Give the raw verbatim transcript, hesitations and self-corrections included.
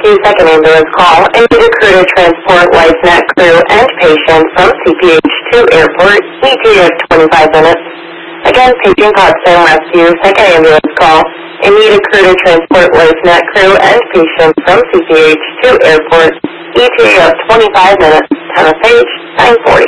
rescue second ambulance call and need a crew to transport LifeNet crew and patient from C P H to airport, E T A of twenty-five minutes. Again, paging Potsdam Rescue second ambulance call and need a crew to transport LifeNet crew and patient from C P H to airport, E T A of twenty-five minutes. Time of page, nine forty.